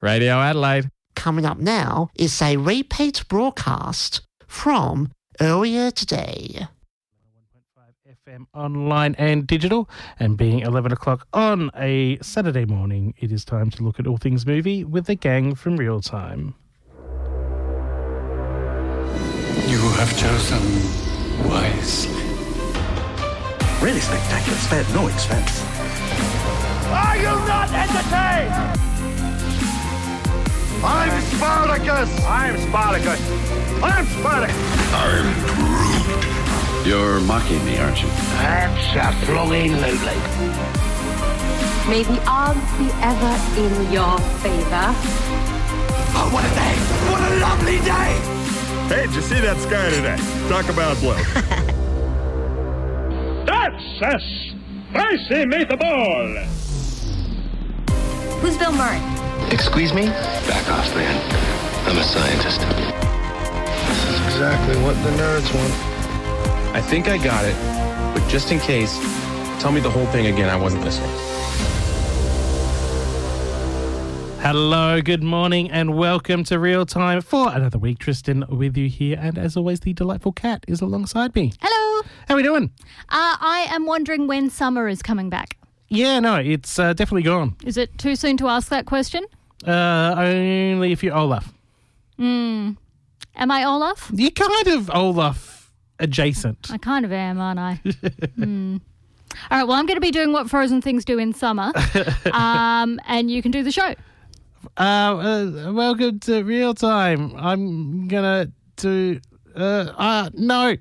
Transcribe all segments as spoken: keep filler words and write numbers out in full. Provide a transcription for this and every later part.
Radio Adelaide. Coming up now is a repeat broadcast from earlier today. one point five F M online and digital, and being eleven o'clock on a Saturday morning, it is time to look at all things movie with the gang from Real Time. You have chosen wisely. Really spectacular, spared no expense. Are you not entertained? I'm Spartacus! I'm Spartacus. I'm Spartacus. I'm Groot. You're mocking me, aren't you? Absolutely. May the odds be ever in your favor. Oh, what a day! What a lovely day! Hey, did you see that sky today? Talk about blue. That's a spicy meatball. Who's Bill Murray? Excuse me? Back off, man. I'm a scientist. This is exactly what the nerds want. I think I got it, but just in case, tell me the whole thing again. I wasn't listening. Hello, good morning, and welcome to Real Time for another week. Tristan with you here, and as always, the delightful Kat is alongside me. Hello. How are we doing? Uh, I am wondering when summer is coming back. Yeah, no, it's uh, definitely gone. Is it too soon to ask that question? Uh, only if you're Olaf. Hmm. Am I Olaf? You're kind of Olaf adjacent. I kind of am, aren't I? Hmm. All right, well, I'm going to be doing what frozen things do in summer, um, and you can do the show. Uh, uh, welcome to Real Time. I'm gonna do. Uh, uh no.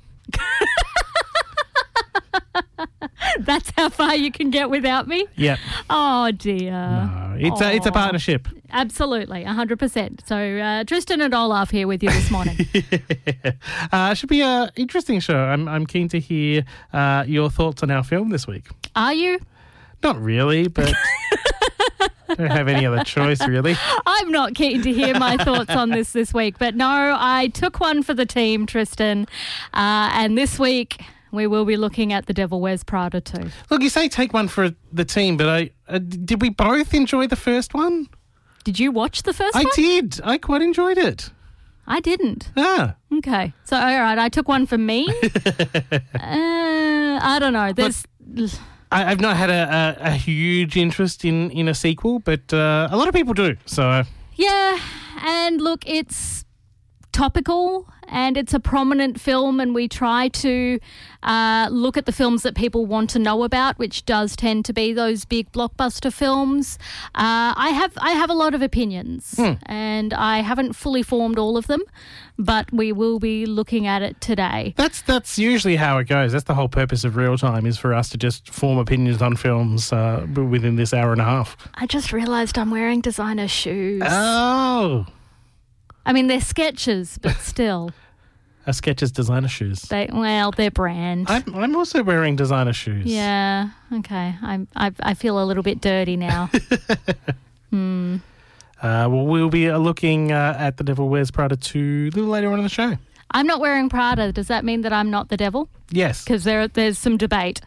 That's how far you can get without me? Yep. Oh, dear. No, it's a, it's a partnership. Absolutely, one hundred percent. So uh, Tristan and Olaf here with you this morning. uh, should be an interesting show. I'm I'm keen to hear uh, your thoughts on our film this week. Are you? Not really, but I don't have any other choice, really. I'm not keen to hear my thoughts on this this week, but no, I took one for the team, Tristan, uh, and this week we will be looking at The Devil Wears Prada too. Look, you say take one for the team, but I uh, did we both enjoy the first one? Did you watch the first I one? I did. I quite enjoyed it. I didn't. Ah. Okay. So, all right, I took one for me. uh, I don't know. There's... Look, I, I've not had a, a, a huge interest in, in a sequel, but uh, a lot of people do. So yeah, and look, it's topical and it's a prominent film, and we try to uh, look at the films that people want to know about, which does tend to be those big blockbuster films. Uh, I have I have a lot of opinions, hmm. and I haven't fully formed all of them, but we will be looking at it today. That's that's usually how it goes. That's the whole purpose of Real Time, is for us to just form opinions on films uh, within this hour and a half. I just realised I'm wearing designer shoes. Oh. I mean, they're Skechers, but still. A Skechers designer shoes. They well, they're brand. I'm I'm also wearing designer shoes. Yeah. Okay. I'm I I feel a little bit dirty now. hmm. Uh, well, we'll be looking uh, at The Devil Wears Prada two a little later on in the show. I'm not wearing Prada. Does that mean that I'm not the devil? Yes. Because there there's some debate.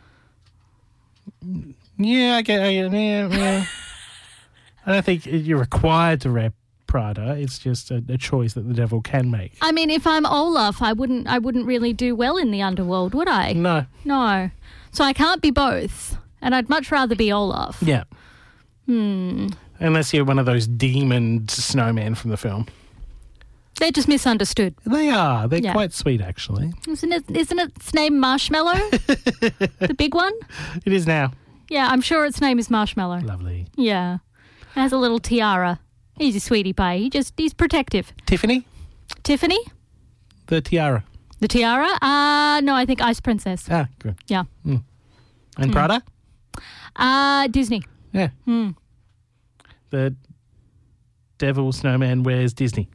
Yeah, I get. Yeah, yeah. I don't think you're required to wear Prada. It's just a, a choice that the devil can make. I mean, if I'm Olaf, I wouldn't I wouldn't really do well in the underworld, would I? No. No. So I can't be both, and I'd much rather be Olaf. Yeah. Hmm. Unless you're one of those demon snowmen from the film. They're just misunderstood. They are. They're yeah. quite sweet, actually. Isn't it? Isn't its name Marshmallow? The big one? It is now. Yeah, I'm sure its name is Marshmallow. Lovely. Yeah. It has a little tiara. He's a sweetie pie. He just, he's protective. Tiffany? Tiffany? The tiara. The tiara? Uh, no, I think Ice Princess. Ah, good. Yeah. Mm. And mm. Prada? Uh, Disney. Yeah. Mm. The devil snowman wears Disney.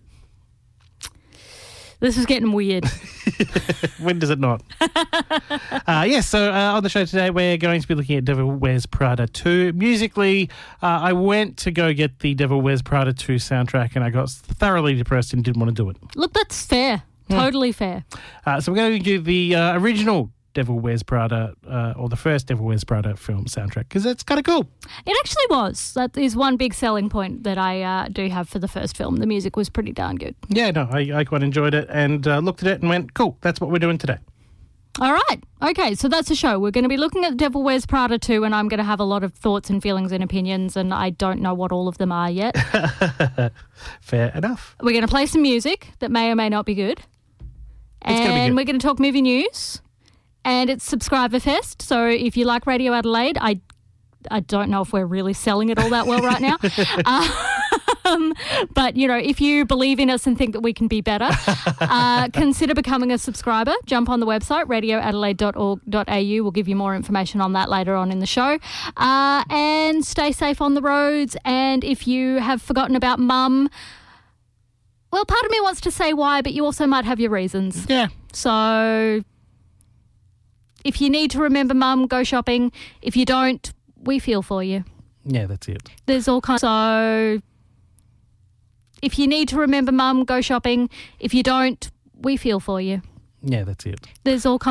This is getting weird. When does it not? uh, yes, so uh, on the show today, we're going to be looking at Devil Wears Prada two. Musically, uh, I went to go get the Devil Wears Prada two soundtrack, and I got thoroughly depressed and didn't want to do it. Look, that's fair. Mm. Totally fair. Uh, so we're going to do the uh, original Devil Wears Prada uh, or the first Devil Wears Prada film soundtrack because it's kind of cool. It actually was. That is one big selling point that I uh, do have for the first film. The music was pretty darn good. Yeah, no, I, I quite enjoyed it and uh, looked at it and went, cool, that's what we're doing today. All right. Okay, so that's the show. We're going to be looking at Devil Wears Prada two, and I'm going to have a lot of thoughts and feelings and opinions, and I don't know what all of them are yet. Fair enough. We're going to play some music that may or may not be good. It's and gonna be good. We're going to talk movie news, and it's Subscriber Fest. So if you like Radio Adelaide, I, I don't know if we're really selling it all that well right now. Um, but, you know, if you believe in us and think that we can be better, uh, consider becoming a subscriber. Jump on the website, radio adelaide dot org dot a u. We'll give you more information on that later on in the show. Uh, and stay safe on the roads. And if you have forgotten about Mum, well, part of me wants to say why, but you also might have your reasons. Yeah. So if you need to remember Mum, go shopping. If you don't, we feel for you. Yeah, that's it. There's all kinds. So if you need to remember Mum, go shopping. If you don't, we feel for you. Yeah, that's it. There's all kinds.